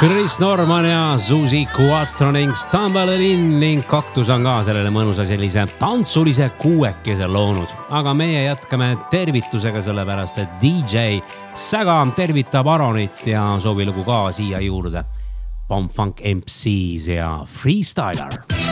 Chris Norman ja Susi Quattro ning Stumble In ning Kaktus on ka sellele mõnusa sellise tantsulise kuuekese loonud. Aga meie jätkame tervitusega sellepärast, et DJ Sägam tervitab Aronit ja soovilugu ka siia juurde. Bomb Funk MCs ja Freestyler.